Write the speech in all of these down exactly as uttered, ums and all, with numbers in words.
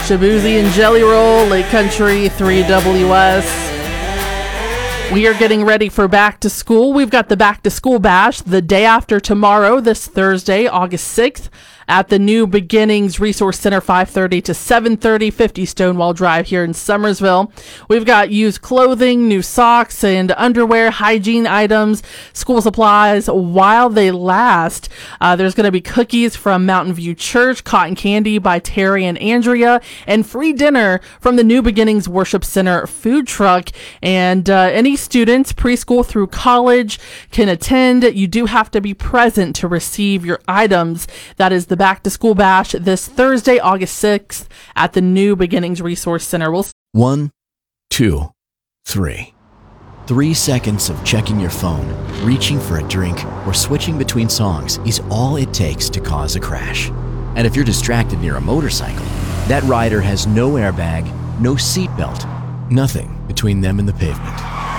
Shaboozey and Jelly Roll, Lake Country, three W S. We are getting ready for back to school. We've got the back to school bash the day after tomorrow, this Thursday, August sixth, at the New Beginnings Resource Center, five thirty to seven thirty, fifty Stonewall Drive here in Summersville. We've got used clothing, new socks and underwear, hygiene items, school supplies while they last. Uh, there's going to be cookies from Mountain View Church, cotton candy by Terry and Andrea, and free dinner from the New Beginnings Worship Center food truck. And uh, any students, preschool through college, can attend. You do have to be present to receive your items. That is the Back to School Bash this Thursday, August sixth at the New Beginnings Resource Center. We'll One, two, three. Three seconds of checking your phone, reaching for a drink, or switching between songs is all it takes to cause a crash. And if you're distracted near a motorcycle, that rider has no airbag, no seatbelt, nothing between them and the pavement.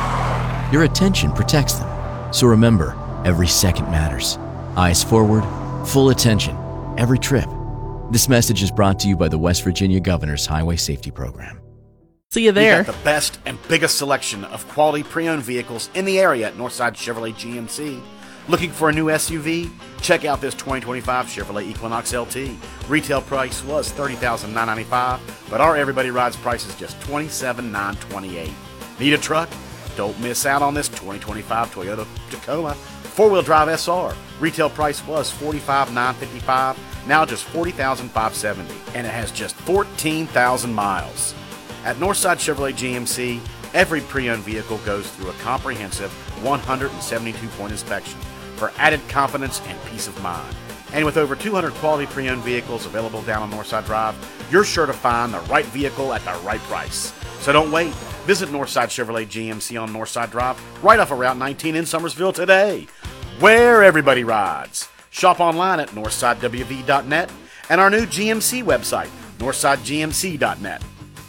Your attention protects them. So remember, every second matters. Eyes forward, full attention, every trip. This message is brought to you by the West Virginia Governor's Highway Safety Program. see you there. We got the best and biggest selection of quality pre-owned vehicles in the area at Northside Chevrolet G M C. Looking for a new S U V? Check out this twenty twenty-five Chevrolet Equinox L T. Retail price was thirty thousand nine hundred ninety-five dollars, but our Everybody Rides price is just twenty-seven thousand nine hundred twenty-eight dollars. Need a truck? Don't miss out on this twenty twenty-five Toyota Tacoma four-wheel drive S R. Retail price was forty-five thousand nine hundred fifty-five dollars, now just forty thousand five hundred seventy dollars, and it has just fourteen thousand miles. At Northside Chevrolet G M C, every pre-owned vehicle goes through a comprehensive one hundred seventy-two point inspection for added confidence and peace of mind. And with over two hundred quality pre-owned vehicles available down on Northside Drive, you're sure to find the right vehicle at the right price. So don't wait. Visit Northside Chevrolet G M C on Northside Drive, right off of Route nineteen in Summersville today, where everybody rides. Shop online at northside w v dot net and our new G M C website, northside g m c dot net.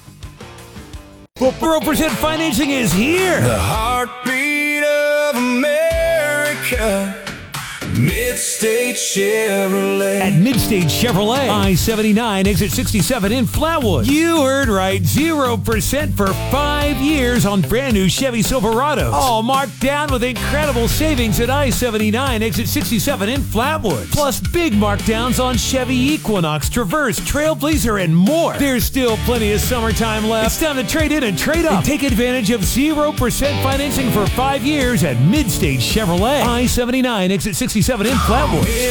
zero percent financing is here. The heartbeat of America. Midstate Chevrolet. At Midstate Chevrolet, I seventy-nine, exit sixty-seven in Flatwood. You heard right, zero percent for five years on brand new Chevy Silverados. All marked down with incredible savings at I seventy-nine, exit sixty-seven in Flatwood. Plus big markdowns on Chevy Equinox, Traverse, Trailblazer, and more. There's still plenty of summertime left. It's time to trade in and trade up. And take advantage of zero percent financing for five years at Midstate Chevrolet. I seventy-nine, exit sixty-seven in Flatwood.